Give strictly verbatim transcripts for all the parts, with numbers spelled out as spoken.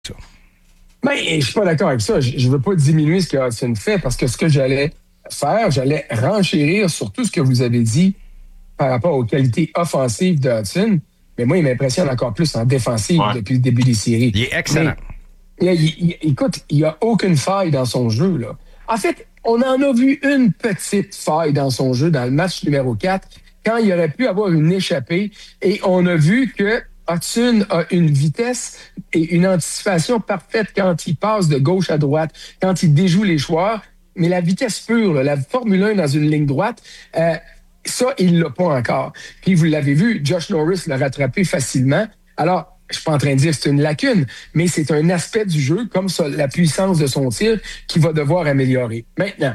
ça. Ben, je suis pas d'accord avec ça. Je ne veux pas diminuer ce que Hudson fait parce que ce que j'allais faire, j'allais renchérir sur tout ce que vous avez dit par rapport aux qualités offensives de Hudson. Mais moi, il m'impressionne encore plus en défensive ouais. depuis le début des séries. Il est excellent. Mais, il, il, écoute, il n'y a aucune faille dans son jeu, là. En fait, on en a vu une petite faille dans son jeu dans le match numéro quatre, quand il aurait pu avoir une échappée. Et on a vu que Hudson a une vitesse et une anticipation parfaite quand il passe de gauche à droite, quand il déjoue les joueurs. Mais la vitesse pure, là, la Formule un dans une ligne droite, euh, ça, il ne l'a pas encore. Puis vous l'avez vu, Josh Norris l'a rattrapé facilement. Alors, je suis pas en train de dire que c'est une lacune, mais c'est un aspect du jeu, comme ça, la puissance de son tir, qu'il va devoir améliorer. Maintenant,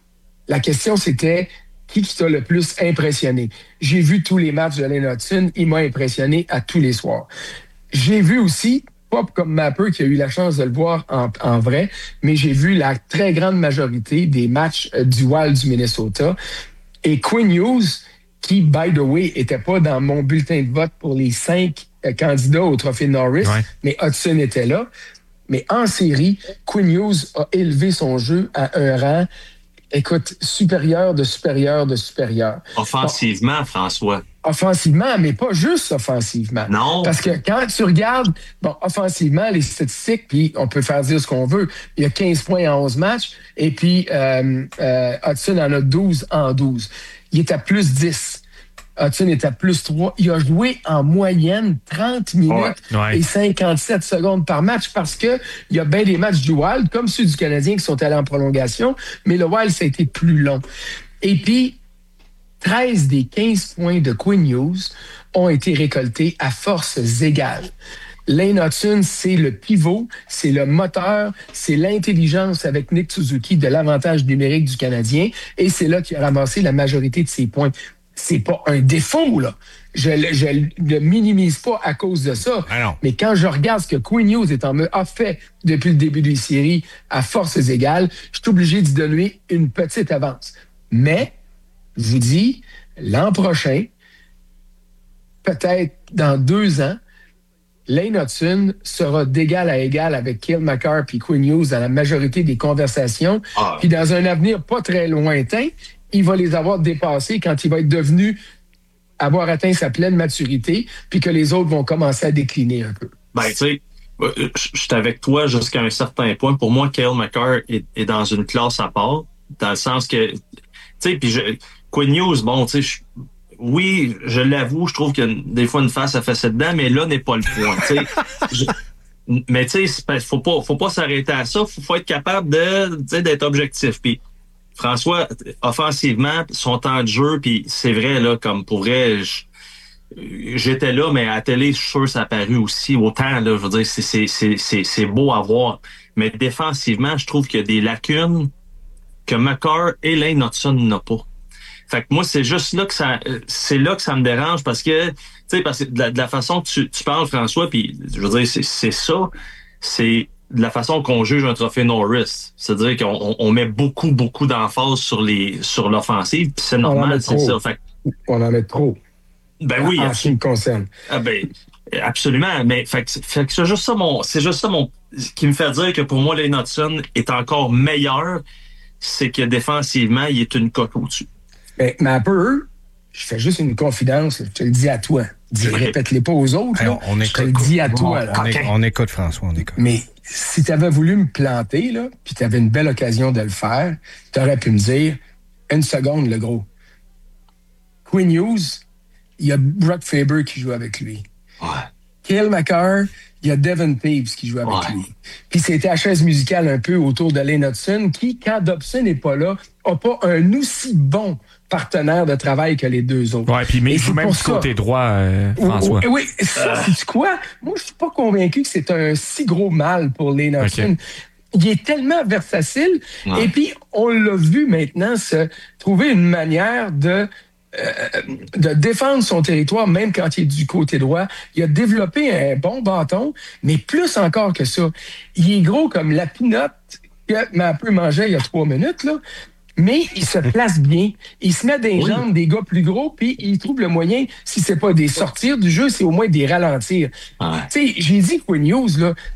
la question, c'était qui t'a le plus impressionné? J'ai vu tous les matchs de Lane Hudson, il m'a impressionné à tous les soirs. J'ai vu aussi, pas comme Mapper qui a eu la chance de le voir en, en vrai, mais j'ai vu la très grande majorité des matchs du Wild du Minnesota. Et Quinn Hughes, qui, by the way, était pas dans mon bulletin de vote pour les cinq euh, candidats au Trophée Norris, ouais. mais Hudson était là. Mais en série, Quinn Hughes a élevé son jeu à un rang, écoute, supérieur de supérieur de supérieur. Offensivement, bon, François. Offensivement, mais pas juste offensivement. Non. Parce que quand tu regardes, bon, offensivement, les statistiques, puis on peut faire dire ce qu'on veut, il y a quinze points en onze matchs, et puis euh, euh, Hudson en a douze en douze. Il est à plus dix. Hudson est à plus trois. Il a joué en moyenne trente minutes ouais. Ouais. et cinquante-sept secondes par match parce que il y a bien des matchs du Wild, comme ceux du Canadien, qui sont allés en prolongation, mais le Wild, ça a été plus long. Et puis, treize des quinze points de Quinn Hughes ont été récoltés à forces égales. Lane Hudson, c'est le pivot, c'est le moteur, c'est l'intelligence avec Nick Suzuki de l'avantage numérique du Canadien, et c'est là qu'il a ramassé la majorité de ses points. C'est pas un défaut, là. Je ne le minimise pas à cause de ça. Ah mais quand je regarde ce que Quinn Hughes est en me a fait depuis le début des séries à forces égales, je suis obligé d'y donner une petite avance. Mais, je vous dis, l'an prochain, peut-être dans deux ans, Lane Hudson sera d'égal à égal avec Cale Makar et Quinn Hughes dans la majorité des conversations. Ah. Puis dans un avenir pas très lointain, il va les avoir dépassés quand il va être devenu, avoir atteint sa pleine maturité, puis que les autres vont commencer à décliner un peu. Ben, tu sais, je suis avec toi jusqu'à un certain point. Pour moi, Cale Makar est, est dans une classe à part, dans le sens que, tu sais, puis Quinn Hughes, bon, tu sais, oui, je l'avoue, je trouve que des fois une face a fait ça dedans, mais là n'est pas le point. je, mais tu sais, faut pas, faut pas s'arrêter à ça. Faut, faut être capable de, d'être objectif. Puis François, offensivement, son temps de jeu, puis c'est vrai là, comme pour vrai, je, j'étais là, mais à la télé, je suis sûr que ça a paru aussi autant. Là, je veux dire, c'est, c'est, c'est, c'est, c'est beau à voir. Mais défensivement, je trouve qu'il y a des lacunes que Makar et Lane Hudson n'ont pas. Fait que moi, c'est juste là que ça, c'est là que ça me dérange parce que, tu sais, parce que de la, de la façon que tu, tu parles, François, puis je veux dire, c'est, c'est ça, c'est de la façon qu'on juge un trophée Norris. C'est-à-dire qu'on on met beaucoup, beaucoup d'emphase sur les, sur l'offensive, puis c'est normal, c'est ça. Fait que, on en met trop. Ben oui. En ce qui me concerne. Ah ben, absolument. Mais, fait que, fait que c'est juste ça mon, c'est juste ça mon, qui me fait dire que pour moi, Lane Hudson est encore meilleur, c'est que défensivement, il est une cote au-dessus. Mais, mais un peu, je fais juste une confidence, je te le dis à toi. Dis, répète-les pas aux autres. Là. On, on je te le dis à toi. On, on, on écoute, François, on écoute. Mais si tu avais voulu me planter, là, puis tu avais une belle occasion de le faire, tu aurais pu me dire, une seconde, le gros. Quinn Hughes, il y a Brock Faber qui joue avec lui. Ouais. Cale Makar, il y a Devin Taves qui joue avec ouais. lui. Puis c'était la chaise musicale un peu autour de Lane Hudson, qui, quand Dobson n'est pas là, n'a pas un aussi bon partenaire de travail que les deux autres. Oui, puis mais il joue même du côté droit, euh, François. Oui, oui, ça, c'est quoi? Moi, je suis pas convaincu que c'est un si gros mal pour Lane Hudson. Okay. Il est tellement versatile. Ouais. Et puis, on l'a vu maintenant se trouver une manière de Euh, de défendre son territoire, même quand il est du côté droit. Il a développé un bon bâton, mais plus encore que ça. Il est gros comme la pinotte que Mapper mangeait il y a trois minutes, là. Mais il se place bien. Il se met dans les oui. jambes des gars plus gros, puis il trouve le moyen, si c'est pas des sortir du jeu, c'est au moins des ralentir. Ouais. Tu sais, j'ai dit Quinn Hughes, là, mais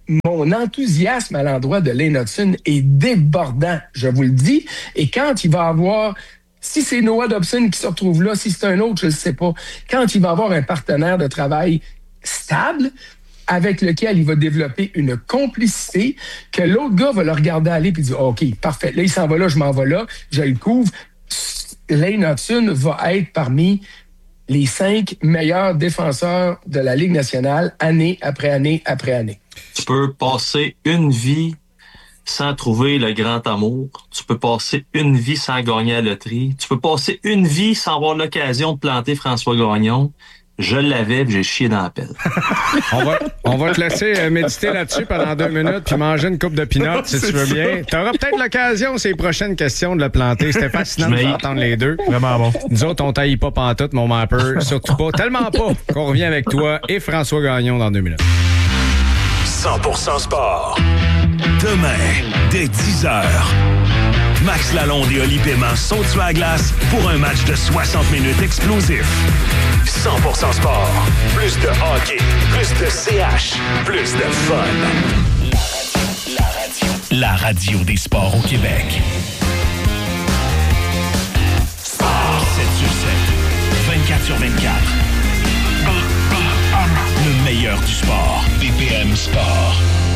mon enthousiasme à l'endroit de Lane Hudson est débordant, je vous le dis. Et quand il va avoir, si c'est Noah Dobson qui se retrouve là, si c'est un autre, je ne sais pas, quand il va avoir un partenaire de travail stable, avec lequel il va développer une complicité, que l'autre gars va le regarder aller et dire « OK, parfait, là, il s'en va là, je m'en vais là, je le couvre. » Lane Hudson va être parmi les cinq meilleurs défenseurs de la Ligue nationale, année après année après année. Tu peux passer une vie sans trouver le grand amour. Tu peux passer une vie sans gagner à la loterie. Tu peux passer une vie sans avoir l'occasion de planter François Gagnon. Je l'avais, puis j'ai chié dans la pelle. on, va, on va te laisser euh, méditer là-dessus pendant deux minutes puis manger une coupe de peanuts, si tu veux ça. Bien. Tu auras peut-être l'occasion, ces prochaines questions, de le planter. C'était fascinant de entendre les deux. Vraiment bon. Nous autres, on taille pas pantoute, mon mapper. Surtout pas. Tellement pas qu'on revient avec toi et François Gagnon dans deux minutes. cent pour cent sport. Demain, dès dix heures. Max Lalonde et Oli Paiement sont sur la glace pour un match de soixante minutes explosif. cent pour cent sport. Plus de hockey, plus de C H, plus de fun. La radio, la radio, la radio des sports au Québec. Sport sept sur sept, vingt-quatre sur vingt-quatre. B P M. Le meilleur du sport. B P M Sport.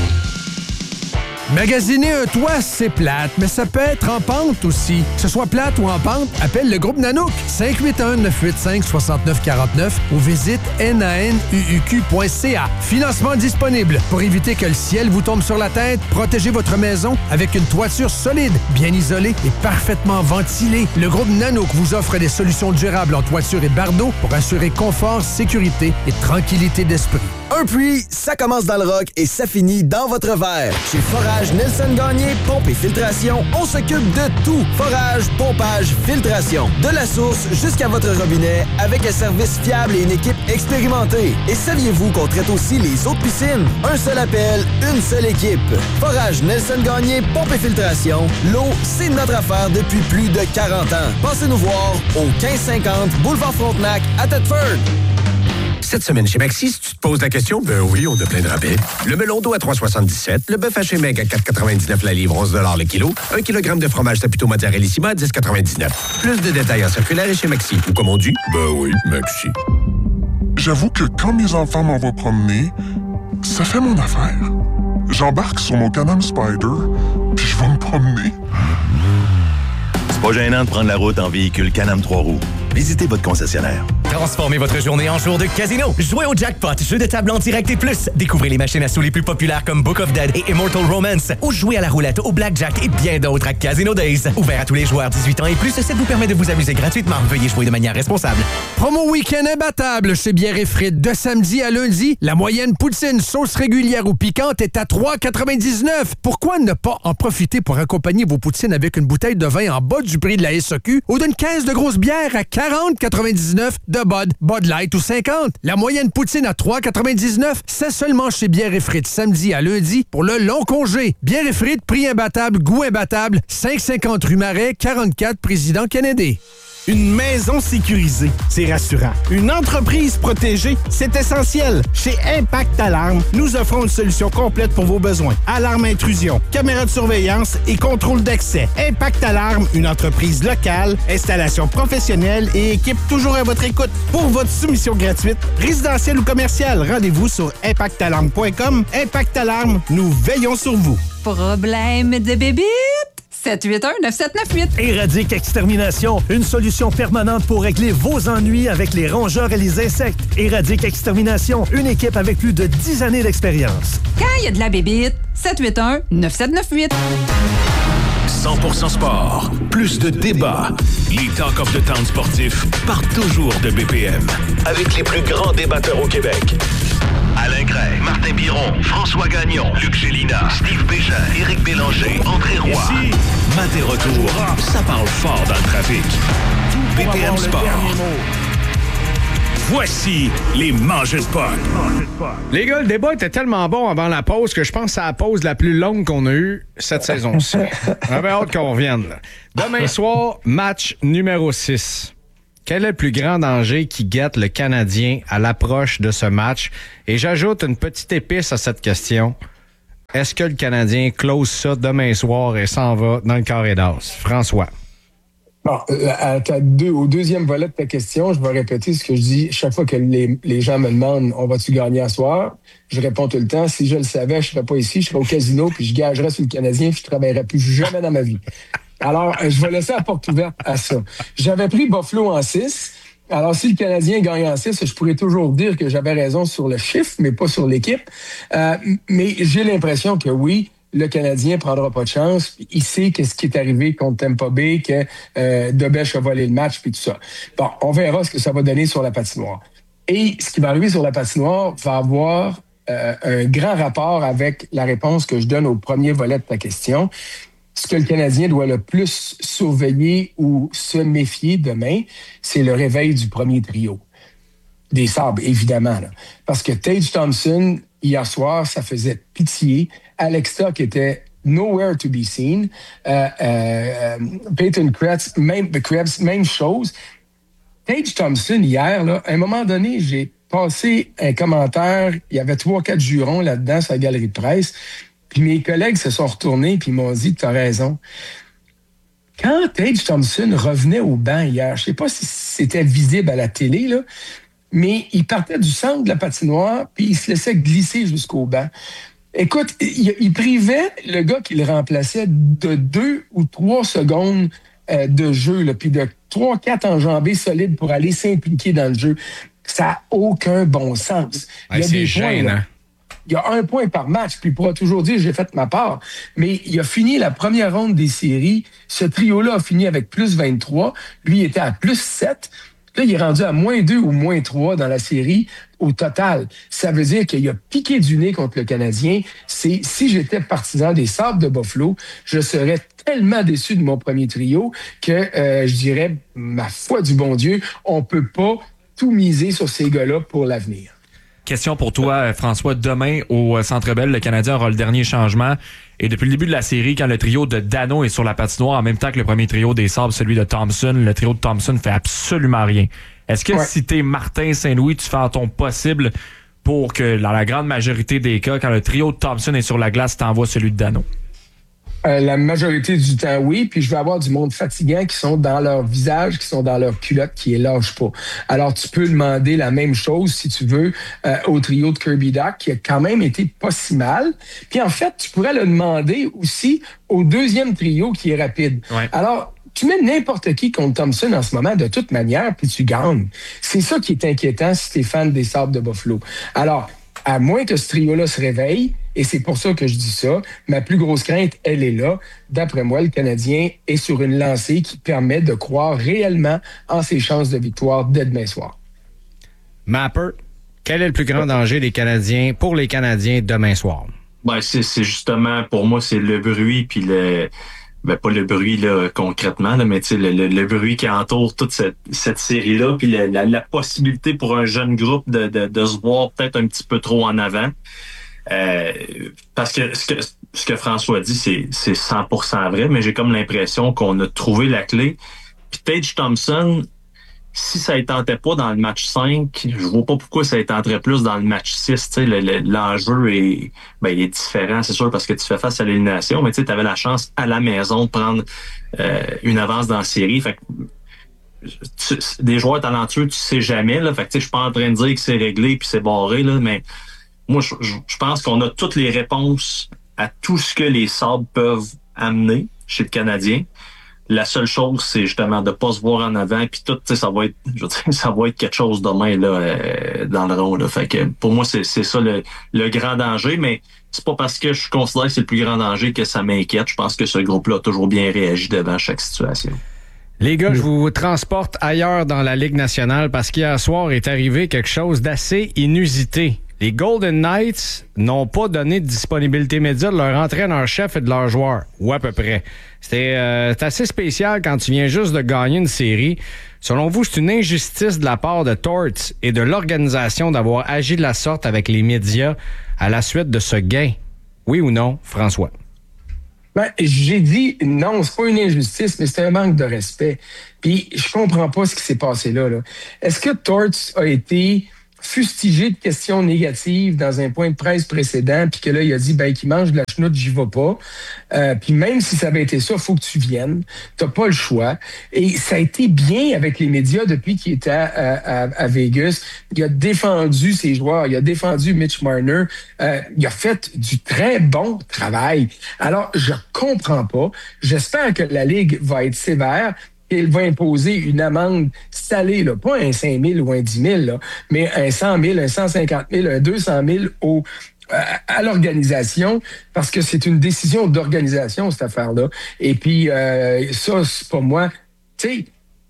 Magasiner un toit, c'est plate, mais ça peut être en pente aussi. Que ce soit plate ou en pente, appelle le groupe Nanook. cinq huit un, neuf huit cinq, six neuf quatre neuf ou visite N A N U U Q point C A. Financement disponible. Pour éviter que le ciel vous tombe sur la tête, protégez votre maison avec une toiture solide, bien isolée et parfaitement ventilée. Le groupe Nanook vous offre des solutions durables en toiture et bardeaux pour assurer confort, sécurité et tranquillité d'esprit. Un puits, ça commence dans le roc et ça finit dans votre verre. Chez Forage Nelson Gagné, pompe et filtration, on s'occupe de tout. Forage, pompage, filtration. De la source jusqu'à votre robinet avec un service fiable et une équipe expérimentée. Et saviez-vous qu'on traite aussi les autres piscines? Un seul appel, une seule équipe. Forage Nelson Gagné, pompe et filtration. L'eau, c'est notre affaire depuis plus de quarante ans. Passez nous voir au quinze cinquante Boulevard Frontenac à Thetford. Cette semaine chez Maxi, si tu te poses la question, ben oui, on a plein de rabais. Le melon d'eau à trois soixante-dix-sept, le bœuf haché meg à quatre quatre-vingt-dix-neuf la livre, onze dollars le kilo, un kilogramme de fromage Saputo Mozzarellissima à dix quatre-vingt-dix-neuf. Plus de détails en circulaire et chez Maxi. Ou comme on dit, ben oui, Maxi. J'avoue que quand mes enfants m'envoient promener, ça fait mon affaire. J'embarque sur mon Can-Am Spyder, puis je vais me promener. C'est pas gênant de prendre la route en véhicule Can-Am trois roues. Visitez votre concessionnaire. Transformez votre journée en jour de casino. Jouez au jackpot, jeu de table en direct et plus. Découvrez les machines à sous les plus populaires comme Book of Dead et Immortal Romance. Ou jouez à la roulette, au blackjack et bien d'autres à Casino Days. Ouvert à tous les joueurs dix-huit ans et plus, ça vous permet de vous amuser gratuitement. Veuillez jouer de manière responsable. Promo week-end imbattable chez Bière et Frites. De samedi à lundi, la moyenne poutine sauce régulière ou piquante est à trois quatre-vingt-dix-neuf. Pourquoi ne pas en profiter pour accompagner vos poutines avec une bouteille de vin en bas du prix de la S A Q ou d'une caisse de grosses bières à quarante quatre-vingt-dix-neuf de Bud, Bud Light ou cinquante. La moyenne poutine à trois quatre-vingt-dix-neuf, c'est seulement chez Bière et Frites samedi à lundi pour le long congé. Bière et Frites, prix imbattable, goût imbattable, cinq cent cinquante rue Marais, quarante-quatre Président Kennedy. Une maison sécurisée, c'est rassurant. Une entreprise protégée, c'est essentiel. Chez Impact Alarme, nous offrons une solution complète pour vos besoins. Alarme intrusion, caméra de surveillance et contrôle d'accès. Impact Alarme, une entreprise locale, installation professionnelle et équipe toujours à votre écoute. Pour votre soumission gratuite, résidentielle ou commerciale, rendez-vous sur impact alarme point com. Impact Alarme, nous veillons sur vous. Problème de bébite? sept huit un neuf sept neuf huit. Éradique Extermination, une solution permanente pour régler vos ennuis avec les rongeurs et les insectes. Éradique Extermination, une équipe avec plus de dix années d'expérience. Quand il y a de la bébite, sept huit un neuf sept neuf huit. cent pour cent sport, plus de débats. Les Talk of the Town sportifs partent toujours de B P M. Avec les plus grands débatteurs au Québec. Alain Gray, Martin Biron, François Gagnon, Luc Gélina, Steve Bégin, Éric Bélanger, André Roy. Ici, Maté Retour, ça parle fort dans le trafic. B P M Sport. Voici les mangeurs de puck. Les gars, le débat était tellement bon avant la pause que je pense que c'est la pause la plus longue qu'on a eue cette saison-ci. J'avais hâte qu'on revienne. Là. Demain soir, match numéro six. Quel est le plus grand danger qui guette le Canadien à l'approche de ce match? Et j'ajoute une petite épice à cette question. est-ce que le Canadien close ça demain soir et s'en va dans le carré d'as? François. Bon, à ta deux, au deuxième volet de ta question, je vais répéter ce que je dis chaque fois que les, les gens me demandent « On va-tu gagner à soir? » Je réponds tout le temps « Si je le savais, je ne serais pas ici, je serais au casino, puis je gagerais sur le Canadien, puis je ne travaillerais plus jamais dans ma vie. » Alors, je vais laisser la porte ouverte à ça. J'avais pris Buffalo en six. Alors, si le Canadien gagne en six, je pourrais toujours dire que j'avais raison sur le chiffre, mais pas sur l'équipe. Euh, mais j'ai l'impression que oui, le Canadien prendra pas de chance. Il sait qu'est-ce qui est arrivé contre Tampa Bay, que euh, Debèche a volé le match, puis tout ça. Bon, on verra ce que ça va donner sur la patinoire. Et ce qui va arriver sur la patinoire va avoir euh, un grand rapport avec la réponse que je donne au premier volet de ta question. Ce que le Canadien doit le plus surveiller ou se méfier demain, c'est le réveil du premier trio. Des Sabres, évidemment. Là. Parce que Tage Thompson, hier soir, ça faisait pitié. Alex Tuch était nowhere to be seen. Euh, euh, Peyton Krebs, même, Krebs, même chose. Tage Thompson, hier, là, à un moment donné, j'ai passé un commentaire. Il y avait trois, quatre jurons là-dedans sur la galerie de presse. Puis mes collègues se sont retournés puis m'ont dit « T'as raison ». Quand Tage Thompson revenait au banc hier, je sais pas si c'était visible à la télé, là, mais il partait du centre de la patinoire puis il se laissait glisser jusqu'au banc. Écoute, il, il privait le gars qui le remplaçait de deux ou trois secondes euh, de jeu, là, puis de trois, quatre enjambées solides pour aller s'impliquer dans le jeu. Ça n'a aucun bon sens. Ouais, c'est gênant. Il y a un point par match, puis il pourra toujours dire « j'ai fait ma part ». Mais il a fini la première ronde des séries. Ce trio-là a fini avec plus vingt-trois. Lui, il était à plus sept. Là, il est rendu à moins deux ou moins trois dans la série au total. Ça veut dire qu'il a piqué du nez contre le Canadien. C'est, si j'étais partisan des Sabres de Buffalo, je serais tellement déçu de mon premier trio que euh, je dirais, ma foi du bon Dieu, on peut pas tout miser sur ces gars-là pour l'avenir. Question pour toi, François. Demain, au Centre Bell, le Canadien aura le dernier changement. Et depuis le début de la série, quand le trio de Dano est sur la patinoire, en même temps que le premier trio des Sabres, celui de Thompson, le trio de Thompson fait absolument rien. Est-ce que ouais. si t'es Martin Saint-Louis, tu fais en ton possible pour que, dans la grande majorité des cas, quand le trio de Thompson est sur la glace, t'envoies celui de Dano? Euh, la majorité du temps, oui. Puis je vais avoir du monde fatigant qui sont dans leur visage, qui sont dans leur culotte, qui les lâchent pas. Alors, tu peux demander la même chose, si tu veux, euh, au trio de Kirby Dach, qui a quand même été pas si mal. Puis en fait, tu pourrais le demander aussi au deuxième trio, qui est rapide. Ouais. Alors, tu mets n'importe qui contre Thompson en ce moment, de toute manière, puis tu gagnes. C'est ça qui est inquiétant si tu es fan des Sabres de Buffalo. Alors, à moins que ce trio-là se réveille, et c'est pour ça que je dis ça, ma plus grosse crainte, elle est là. D'après moi, le Canadien est sur une lancée qui permet de croire réellement en ses chances de victoire dès demain soir. Mapper, quel est le plus grand danger des Canadiens pour les Canadiens demain soir? Ben, c'est, c'est justement, pour moi, c'est le bruit puis le... Ben, pas le bruit là, concrètement, là, mais le, le, le bruit qui entoure toute cette, cette série-là, puis la, la, la possibilité pour un jeune groupe de, de, de se voir peut-être un petit peu trop en avant. Euh, parce que ce que ce que François dit, c'est, c'est cent pour cent vrai, mais j'ai comme l'impression qu'on a trouvé la clé. Puis Tage Thompson, si ça ne tentait pas dans le match cinq, je vois pas pourquoi ça ne tenterait plus dans le match six. Tu sais, le, le, l'enjeu est, ben, il est différent, c'est sûr, parce que tu fais face à l'élimination, mais tu avais la chance à la maison de prendre euh, une avance dans la série. Fait que, tu, des joueurs talentueux, tu sais jamais. Là, fait que, je suis pas en train de dire que c'est réglé puis c'est barré, là, mais moi, je, je pense qu'on a toutes les réponses à tout ce que les Sabres peuvent amener chez le Canadien. La seule chose, c'est justement de pas se voir en avant, puis tout, ça va être, je veux dire, ça va être quelque chose demain là euh, dans le rond. Là. Fait que pour moi, c'est, c'est ça le, le grand danger, mais c'est pas parce que je considère que c'est le plus grand danger que ça m'inquiète. Je pense que ce groupe-là a toujours bien réagi devant chaque situation. Les gars, je vous transporte ailleurs dans la Ligue nationale parce qu'hier soir est arrivé quelque chose d'assez inusité. Les Golden Knights n'ont pas donné de disponibilité immédiate de leur entraîneur-chef et de leurs joueurs, ou à peu près. C'était euh, c'est assez spécial quand tu viens juste de gagner une série. Selon vous, c'est une injustice de la part de Torts et de l'organisation d'avoir agi de la sorte avec les médias à la suite de ce gain? Oui ou non, François? Ben, j'ai dit non, c'est pas une injustice, mais c'est un manque de respect. Puis je comprends pas ce qui s'est passé là. là. Est-ce que Torts a été fustigé de questions négatives dans un point de presse précédent, puis que là, il a dit, ben, qu'il mange de la chenoute, j'y vais pas. Euh, puis même si ça avait été ça, il faut que tu viennes. T'as pas le choix. Et ça a été bien avec les médias depuis qu'il était à, à, à Vegas. Il a défendu ses joueurs, il a défendu Mitch Marner. Euh, il a fait du très bon travail. Alors, je comprends pas. J'espère que la Ligue va être sévère. Il va imposer une amende salée, là, pas un cinq mille ou un dix mille, là, mais un cent mille, un cent cinquante mille, un deux cent mille au, à, à l'organisation, parce que c'est une décision d'organisation, cette affaire-là. Et puis, euh, ça, c'est pas moi. Tu sais,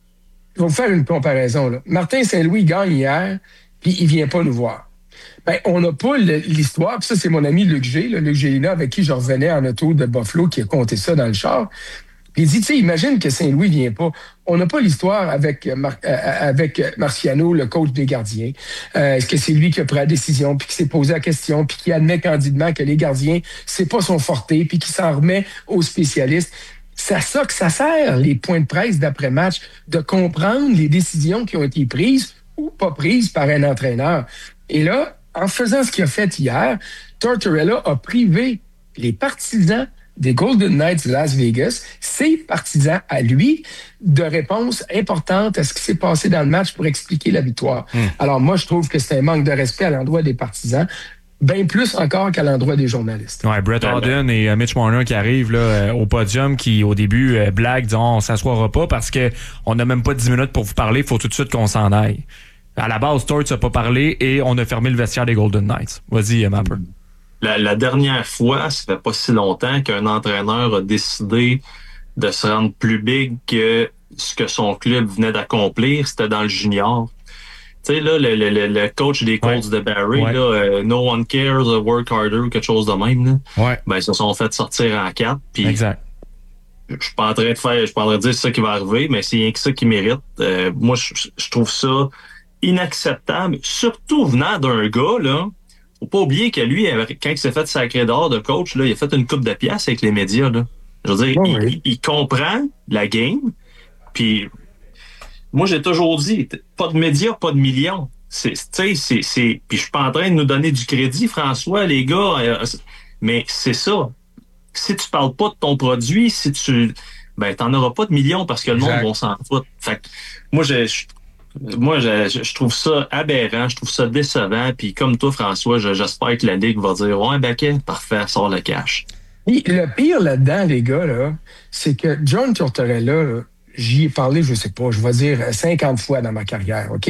je vais vous faire une comparaison. Là. Martin Saint-Louis gagne hier, puis il vient pas nous voir. Ben, on n'a pas le, l'histoire, puis ça, c'est mon ami Luc G, là, Luc Gélina, avec qui je revenais en auto de Buffalo, qui a compté ça dans le char. Puis il dit, tu sais, imagine que Saint-Louis vient pas. On n'a pas l'histoire avec Mar- euh, avec Marciano, le coach des gardiens. Euh, est-ce que c'est lui qui a pris la décision, puis qui s'est posé la question, puis qui admet candidement que les gardiens, c'est pas son forté, puis qui s'en remet aux spécialistes. C'est à ça que ça sert, les points de presse d'après-match, de comprendre les décisions qui ont été prises ou pas prises par un entraîneur. Et là, en faisant ce qu'il a fait hier, Tortorella a privé les partisans des Golden Knights de Las Vegas, ses partisans à lui, de réponses importantes à ce qui s'est passé dans le match pour expliquer la victoire. Mm. Alors moi, je trouve que c'est un manque de respect à l'endroit des partisans, bien plus encore qu'à l'endroit des journalistes. Ouais, Brett Howden et euh, Mitch Marner qui arrivent là, euh, au podium, qui au début euh, blaguent, disant on s'assoira pas parce que on n'a même pas dix minutes pour vous parler, il faut tout de suite qu'on s'en aille. À la base, Torts n'a pas parlé et on a fermé le vestiaire des Golden Knights. Vas-y, Mapper. La, la dernière fois, ça fait pas si longtemps qu'un entraîneur a décidé de se rendre plus big que ce que son club venait d'accomplir, c'était dans le junior. Tu sais, là, le, le, le coach des Colts ouais. de Barrie, ouais. là, uh, no one cares, uh, work harder, ou quelque chose de même, là. Ouais. Ben, ils se sont fait sortir en quatre. Puis, exact. Je suis pas en train de faire, je suis pas en train de dire c'est ça qui va arriver, mais c'est rien que ça qui mérite. Euh, moi, je, je trouve ça inacceptable, surtout venant d'un gars, là. Faut pas oublier que lui, quand il s'est fait sacrer dehors de coach, là, il a fait une coupe de pièces avec les médias, là. Je veux dire, oh, il, oui. il comprend la game, puis moi, j'ai toujours dit, pas de médias, pas de millions. C'est, tu sais, c'est, c'est, puis je suis pas en train de nous donner du crédit, François, les gars, euh, mais c'est ça. Si tu parles pas de ton produit, si tu, ben, t'en auras pas de millions parce que le exact. Monde va s'en foutre. Fait que, moi, je, je Moi, je, je trouve ça aberrant, je trouve ça décevant. Puis comme toi, François, je, j'espère que la Ligue va dire « Ouais, Baquet, parfait, sort le cash. » Et le pire là-dedans, les gars, là, c'est que John Tortorella, là, j'y ai parlé, je sais pas, je vais dire cinquante fois dans ma carrière, OK?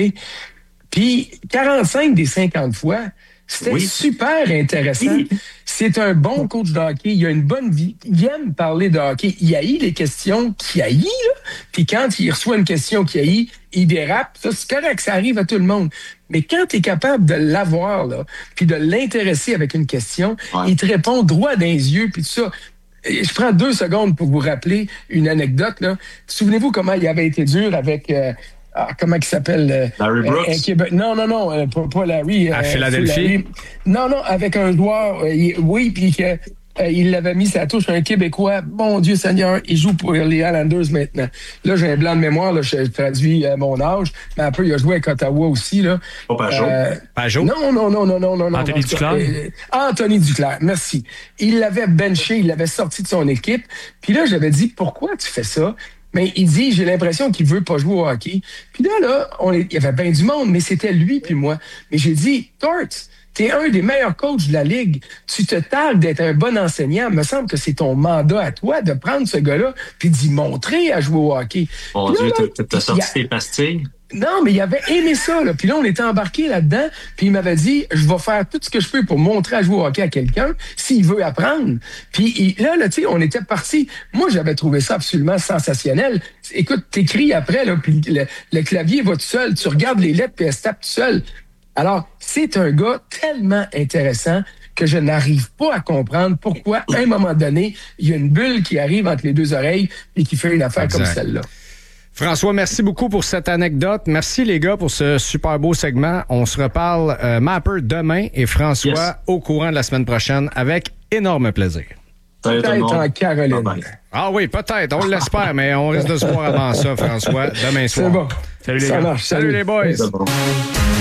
Puis quarante-cinq des cinquante fois, c'était oui. super intéressant. Oui. C'est un bon coach de hockey. Il a une bonne vie. Il aime parler de hockey. Il haït les questions qu'il haït, là. Puis quand il reçoit une question qu'il haït, il dérape. Ça, c'est correct, ça arrive à tout le monde. Mais quand tu es capable de l'avoir, là, puis de l'intéresser avec une question, ouais. il te répond droit dans les yeux, puis tout ça. Je prends deux secondes pour vous rappeler une anecdote, là. Souvenez-vous comment il avait été dur avec... Euh, Ah, comment il s'appelle? Euh, Larry Brooks? Un Québec... Non, non, non, euh, pas, pas Larry. À euh, Philadelphie? Larry. Non, non, avec un joueur, euh, il... oui, puis que euh, il l'avait mis sa touche, un Québécois. Bon Dieu Seigneur, il joue pour les Islanders maintenant. Là, j'ai un blanc de mémoire, là, je traduis euh, mon âge, mais un peu, il a joué avec Ottawa aussi, là. Pas Pajot? Euh, Pajot? Non, non, non, non, non, non. Anthony non, Duclair? Euh, Anthony Duclair, merci. Il l'avait benché, il l'avait sorti de son équipe. Puis là, j'avais dit, pourquoi tu fais ça? Mais il dit, j'ai l'impression qu'il veut pas jouer au hockey. Puis là, là, on est, il y avait bien du monde, mais c'était lui puis moi. Mais j'ai dit, Torts, t'es un des meilleurs coachs de la Ligue. Tu te targues d'être un bon enseignant. Il me semble que c'est ton mandat à toi de prendre ce gars-là puis d'y montrer à jouer au hockey. Mon Dieu, t'as, t'as sorti a... tes pastilles? Non, mais il avait aimé ça, là. Puis là, on était embarqué là-dedans. Puis il m'avait dit, je vais faire tout ce que je peux pour montrer à jouer au hockey à quelqu'un s'il veut apprendre. Puis il, là, là tu sais, on était partis. Moi, j'avais trouvé ça absolument sensationnel. Écoute, t'écris après, là, puis le, le clavier va tout seul. Tu regardes les lettres, puis elle se tape tout seul. Alors, c'est un gars tellement intéressant que je n'arrive pas à comprendre pourquoi, à un moment donné, il y a une bulle qui arrive entre les deux oreilles et qui fait une affaire exact. Comme celle-là. François, merci beaucoup pour cette anecdote. Merci les gars pour ce super beau segment. On se reparle euh, Mapper demain et François yes. au courant de la semaine prochaine avec énorme plaisir. Peut-être en Caroline. Ah oui, peut-être. On l'espère, mais on risque de se voir avant ça, François, demain soir. C'est bon. Salut les ça gars. Marche, salut. salut les boys.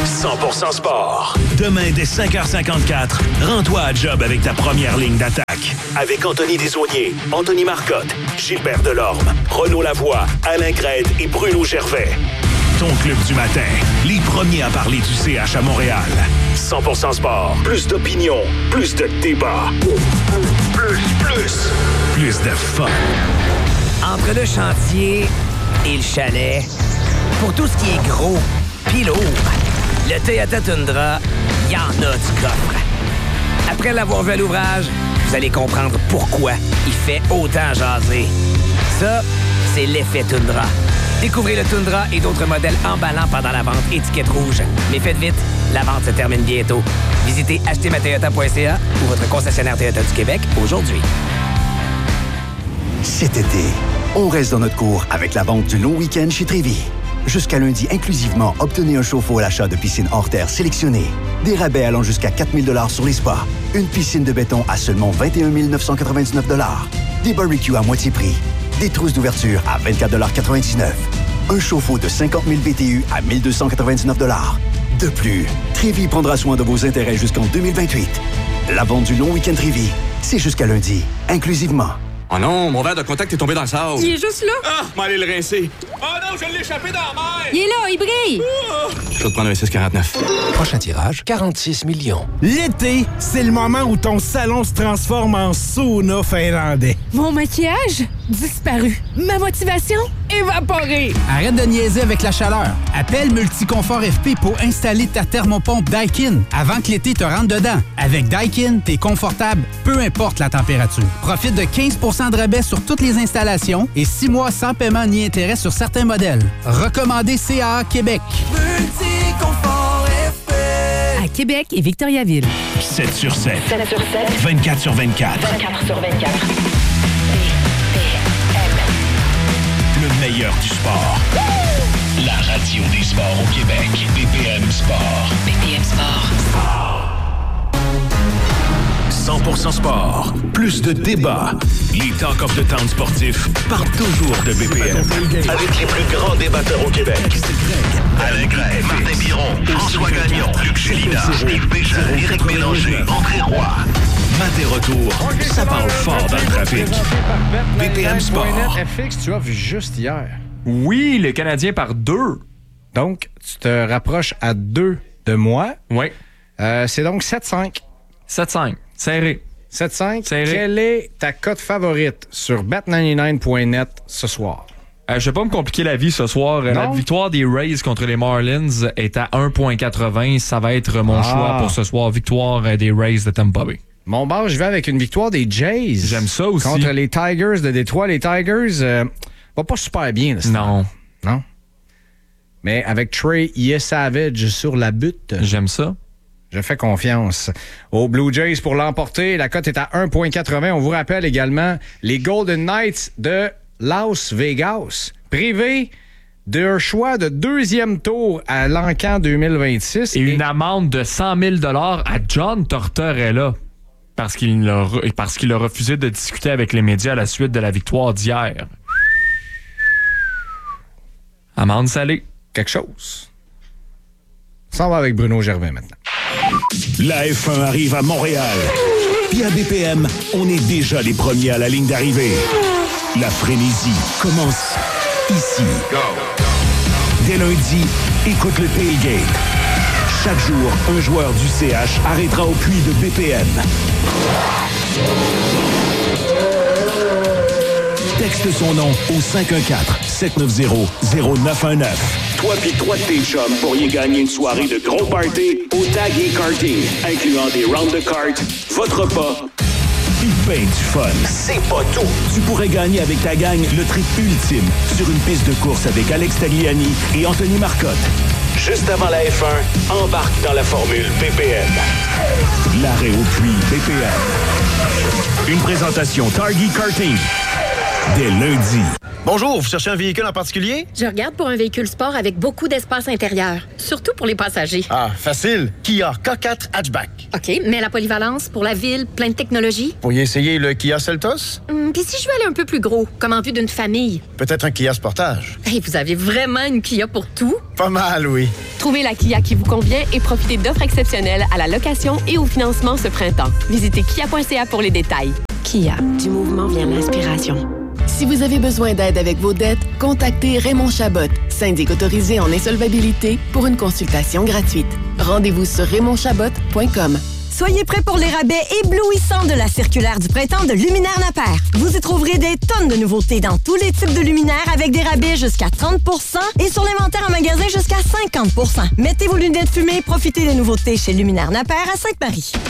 cent pour cent sport. Demain, dès cinq heures cinquante-quatre, rends-toi à job avec ta première ligne d'attaque. Avec Anthony Desaulniers, Anthony Marcotte, Gilbert Delorme, Renaud Lavoie, Alain Crête et Bruno Gervais. Ton club du matin, les premiers à parler du C H à Montréal. cent pour cent sport, plus d'opinion, plus de débat. Plus, plus, plus de fun. Entre le chantier et le chalet, pour tout ce qui est gros pis lourd, le Toyota Tundra, il y en a du coffre. Après l'avoir vu à l'ouvrage, vous allez comprendre pourquoi il fait autant jaser. Ça, c'est l'effet Tundra. Découvrez le Tundra et d'autres modèles emballants pendant la vente étiquette rouge. Mais faites vite, la vente se termine bientôt. Visitez acheter ma toyota point c a ou votre concessionnaire Toyota du Québec aujourd'hui. Cet été, on reste dans notre cour avec la vente du long week-end chez Trévy. Jusqu'à lundi inclusivement, obtenez un chauffe-eau à l'achat de piscine hors terre sélectionnée. Des rabais allant jusqu'à quatre mille dollars sur les spas. Une piscine de béton à seulement vingt et un mille neuf cent quatre-vingt-dix-neuf dollars. Des barbecues à moitié prix. Des trousses d'ouverture à vingt-quatre dollars quatre-vingt-dix-neuf. Un chauffe-eau de cinquante mille B T U à mille deux cent quatre-vingt-dix-neuf dollars. De plus, Trévy prendra soin de vos intérêts jusqu'en deux mille vingt-huit. La vente du long week-end Trévy, c'est jusqu'à lundi, inclusivement. Oh non, mon verre de contact est tombé dans le sable. Il est juste là. Ah, m'allez le rincer. Oh non, je l'ai échappé dans la mer. Il est là, il brille. Oh. Je vais te prendre un six quarante-neuf. Prochain tirage, quarante-six millions. L'été, c'est le moment où ton salon se transforme en sauna finlandais. Mon maquillage disparu. Ma motivation évaporée. Arrête de niaiser avec la chaleur. Appelle Multiconfort F P pour installer ta thermopompe Daikin avant que l'été te rentre dedans. Avec Daikin, t'es confortable, peu importe la température. Profite de quinze pour cent de rabais sur toutes les installations et six mois sans paiement ni intérêt sur certains modèles. Recommandé C A A Québec. Multiconfort F P. À Québec et Victoriaville. sept sur sept. sept sur sept. vingt-quatre sur vingt-quatre. vingt-quatre sur vingt-quatre. Le meilleur du sport. La radio des sports au Québec. B P M Sport. B P M Sport. cent pour cent sport. Plus de débats. Les Talk of the Town sportifs partent toujours de B P M. Avec les plus grands débatteurs au Québec. Alain Gray, Martin Biron, François Gagnon, Luc Gélina, Yves Béjean, Éric Mélanger, André Roy. Maté retour, ça parle fort dans le trafic. B P M Sport. F X, tu as vu juste hier. Oui, les Canadiens par deux. Donc, tu te rapproches à deux de moi. Oui. Euh, c'est donc sept cinq. sept cinq. Serré. sept cinq. Serré. Quelle est ta cote favorite sur bet quatre-vingt-dix-neuf point net ce soir? Euh, je vais pas me compliquer la vie ce soir. Non? La victoire des Rays contre les Marlins est à un virgule quatre-vingts. Ça va être mon ah. choix pour ce soir. Victoire des Rays de Tampa Bay. Mon bar, je vais avec une victoire des Jays. J'aime ça aussi. Contre les Tigers de Détroit. Les Tigers euh, vont pas super bien. Là, non. Non. Mais avec Trey Yesavage sur la butte. J'aime ça. Je fais confiance aux Blue Jays pour l'emporter. La cote est à un virgule quatre-vingts. On vous rappelle également les Golden Knights de Las Vegas. Privé d'un choix de deuxième tour à l'Encan deux mille vingt-six. Et, et une amende de cent mille dollars à John Tortorella. Parce qu'il a, parce qu'il a refusé de discuter avec les médias à la suite de la victoire d'hier. Amende salée. Quelque chose. Ça, on va avec Bruno Gervais maintenant. La F un arrive à Montréal. Puis à B P M, on est déjà les premiers à la ligne d'arrivée. La frénésie commence ici. Go. Dès lundi, écoute le tailgate. Chaque jour, un joueur du C H arrêtera au puits de B P M. Texte son nom au cinq un quatre, sept neuf zéro, zéro neuf un neuf. Toi pis trois de tes chums pourriez gagner une soirée de gros party au Tag et Karting, incluant des rounds de cartes, votre repas, pis ben du fun. C'est pas tout! Tu pourrais gagner avec ta gang le trip ultime sur une piste de course avec Alex Tagliani et Anthony Marcotte. Juste avant la F un, embarque dans la formule B P M. L'arrêt au puits B P M. Une présentation Target Karting. dès lundi. Bonjour, vous cherchez un véhicule en particulier? Je regarde pour un véhicule sport avec beaucoup d'espace intérieur, surtout pour les passagers. Ah, facile. Kia K quatre Hatchback. OK, mais la polyvalence pour la ville, plein de technologies? Vous pourriez essayer le Kia Seltos? Hum, Puis si je veux aller un peu plus gros, comme en vue d'une famille? Peut-être un Kia Sportage. Hey, vous avez vraiment une Kia pour tout? Pas mal, oui. Trouvez la Kia qui vous convient et profitez d'offres exceptionnelles à la location et au financement ce printemps. Visitez kia point c a pour les détails. Kia, du mouvement vient l'inspiration. Si vous avez besoin d'aide avec vos dettes, contactez Raymond Chabot, syndic autorisé en insolvabilité, pour une consultation gratuite. Rendez-vous sur raymond chabot point com. Soyez prêts pour les rabais éblouissants de la circulaire du printemps de Luminaire Napper. Vous y trouverez des tonnes de nouveautés dans tous les types de luminaires avec des rabais jusqu'à trente pour cent et sur l'inventaire en magasin jusqu'à cinquante pour cent. Mettez vos lunettes fumées et profitez des nouveautés chez Luminaire Napper à Sainte-Marie.